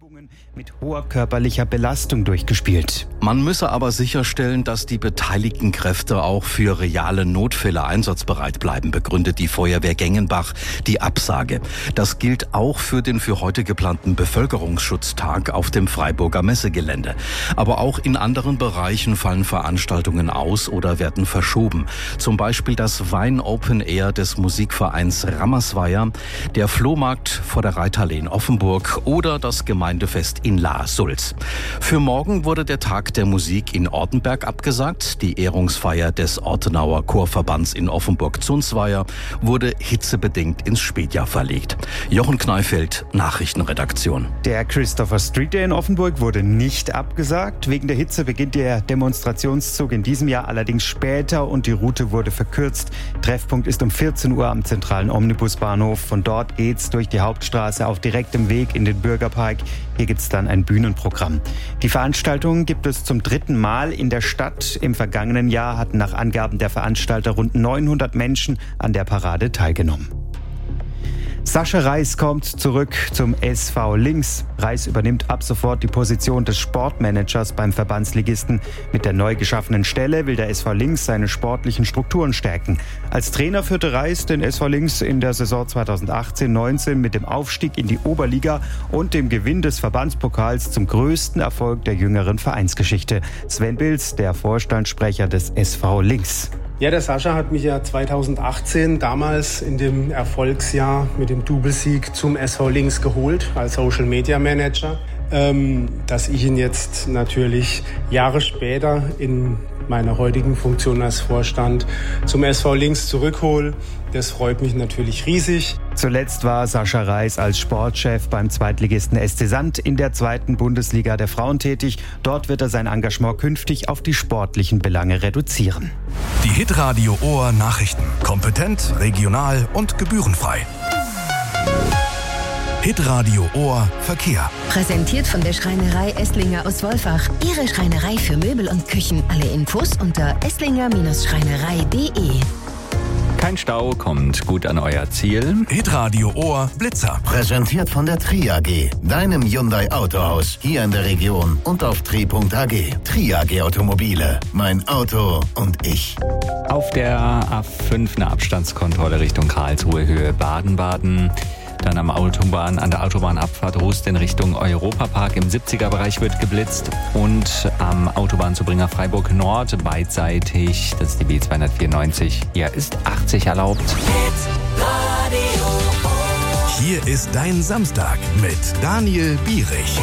Übungen mit hoher körperlicher Belastung durchgespielt. Man müsse aber sicherstellen, dass die beteiligten Kräfte auch für reale Notfälle einsatzbereit bleiben, begründet die Feuerwehr Gengenbach die Absage. Das gilt auch für den für heute geplanten Bevölkerungsschutztag auf dem Freiburger Messegelände. Aber auch in anderen Bereichen fallen Veranstaltungen aus oder werden verschoben. Zum Beispiel das Wein Open Air des Musikvereins Rammersweier, der Flohmarkt vor der Reithalle in Offenburg oder das Gemeindefest in La-Sulz. Für morgen wurde der Tag der Musik in Ortenberg abgesagt. Die Ehrungsfeier des Ortenauer Chorverbands in Offenburg-Zunzweier wurde hitzebedingt ins Spätjahr verlegt. Jochen Kneifeld, Nachrichtenredaktion. Der Christopher Street Day in Offenburg wurde nicht abgesagt. Wegen der Hitze beginnt der Demonstrationszug in diesem Jahr allerdings später und die Route wurde verkürzt. Treffpunkt ist um 14 Uhr am zentralen Omnibusbahnhof. Von dort geht's durch die Hauptstraße auf direktem Weg in den Bürgerpark. Hier gibt's dann ein Bühnenprogramm. Die Veranstaltung gibt es zum 3. Mal in der Stadt. Im vergangenen Jahr hatten nach Angaben der Veranstalter rund 900 Menschen an der Parade teilgenommen. Sascha Reis kommt zurück zum SV Links. Reis übernimmt ab sofort die Position des Sportmanagers beim Verbandsligisten. Mit der neu geschaffenen Stelle will der SV Links seine sportlichen Strukturen stärken. Als Trainer führte Reis den SV Links in der Saison 2018-19 mit dem Aufstieg in die Oberliga und dem Gewinn des Verbandspokals zum größten Erfolg der jüngeren Vereinsgeschichte. Sven Bilz, der Vorstandssprecher des SV Links. Ja, der Sascha hat mich ja 2018 damals in dem Erfolgsjahr mit dem Doublesieg zum SV Links geholt als Social Media Manager. Dass ich ihn jetzt natürlich Jahre später in meiner heutigen Funktion als Vorstand zum SV Links zurückhole, das freut mich natürlich riesig. Zuletzt war Sascha Reis als Sportchef beim Zweitligisten SC Sand in der 2. Bundesliga der Frauen tätig. Dort wird er sein Engagement künftig auf die sportlichen Belange reduzieren. Die Hitradio Ohr Nachrichten. Kompetent, regional und gebührenfrei. Hitradio Ohr Verkehr. Präsentiert von der Schreinerei Esslinger aus Wolfach. Ihre Schreinerei für Möbel und Küchen. Alle Infos unter esslinger-schreinerei.de. Kein Stau, kommt gut an euer Ziel. Hitradio Ohr Blitzer. Präsentiert von der Tri AG, deinem Hyundai Autohaus, hier in der Region und auf tri.ag. Tri AG Automobile, mein Auto und ich. Auf der A5 eine Abstandskontrolle Richtung Karlsruhe Höhe Baden-Baden. Dann an der Autobahnabfahrt Rust in Richtung Europapark im 70er-Bereich wird geblitzt. Und am Autobahnzubringer Freiburg Nord beidseitig, das ist die B294, hier ist 80 erlaubt. Hier ist dein Samstag mit Daniel Bierich.